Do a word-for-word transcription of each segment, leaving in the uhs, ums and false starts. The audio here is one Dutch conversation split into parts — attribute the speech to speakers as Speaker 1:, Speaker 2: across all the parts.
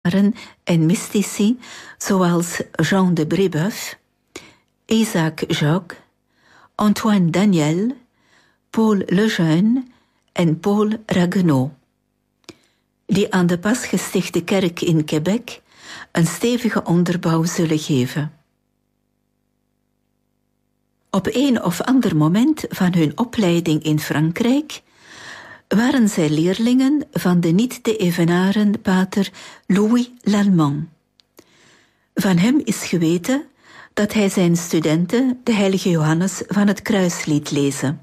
Speaker 1: missionaren en mystici zoals Jean de Brébeuf, Isaac Jogues, Antoine Daniel, Paul Lejeune en Paul Ragueneau, die aan de pas gestichte kerk in Quebec een stevige onderbouw zullen geven. Op een of ander moment van hun opleiding in Frankrijk waren zij leerlingen van de niet te evenaren pater Louis Lallemand. Van hem is geweten dat hij zijn studenten de heilige Johannes van het Kruis liet lezen.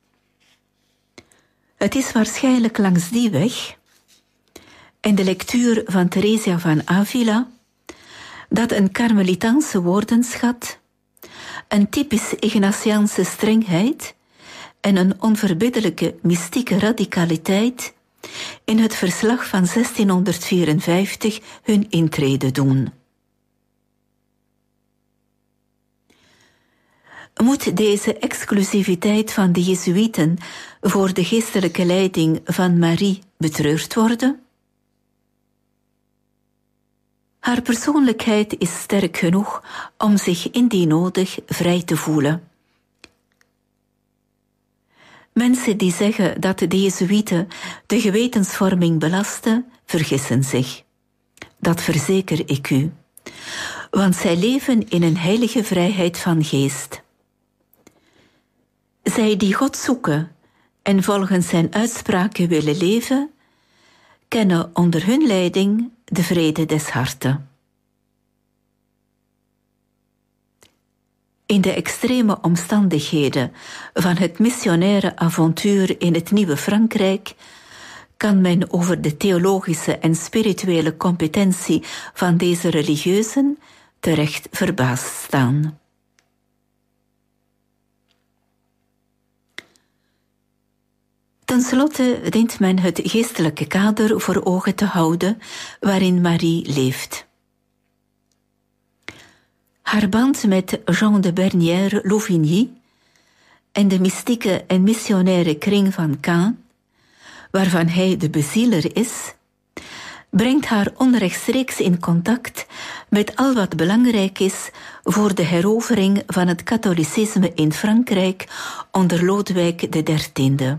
Speaker 1: Het is waarschijnlijk langs die weg en de lectuur van Theresia van Avila dat een karmelitaanse woordenschat, een typisch Ignatiaanse strengheid en een onverbiddelijke mystieke radicaliteit in het verslag van zestienhonderdvierenvijftig hun intrede doen. Moet deze exclusiviteit van de Jezuïeten voor de geestelijke leiding van Marie betreurd worden? Haar persoonlijkheid is sterk genoeg om zich indien nodig vrij te voelen. Mensen die zeggen dat de Jezuïeten de gewetensvorming belasten, vergissen zich. Dat verzeker ik u, want zij leven in een heilige vrijheid van geest. Zij die God zoeken en volgens zijn uitspraken willen leven, kennen onder hun leiding de vrede des harten. In de extreme omstandigheden van het missionaire avontuur in het nieuwe Frankrijk kan men over de theologische en spirituele competentie van deze religieuzen terecht verbaasd staan. Ten slotte dient men het geestelijke kader voor ogen te houden waarin Marie leeft. Haar band met Jean de Bernière-Louvigny en de mystieke en missionaire kring van Caen, waarvan hij de bezieler is, brengt haar onrechtstreeks in contact met al wat belangrijk is voor de herovering van het katholicisme in Frankrijk onder Lodewijk de dertiende.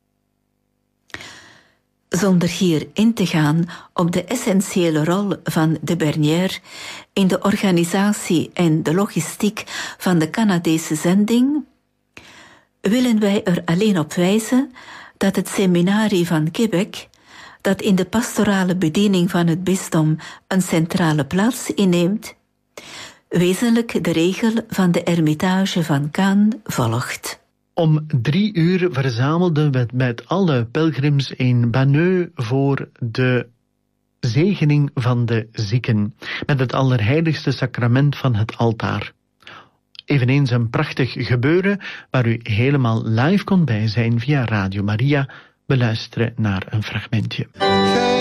Speaker 1: Zonder hier in te gaan op de essentiële rol van de Bernière in de organisatie en de logistiek van de Canadese zending, willen wij er alleen op wijzen dat het seminarie van Quebec, dat in de pastorale bediening van het bisdom een centrale plaats inneemt, wezenlijk de regel van de Ermitage van Caen volgt.
Speaker 2: Om drie uur verzamelden we met alle pelgrims in Banneux voor de zegening van de zieken, met het allerheiligste sacrament van het altaar. Eveneens een prachtig gebeuren waar u helemaal live kon bij zijn via Radio Maria. We luisteren naar een fragmentje.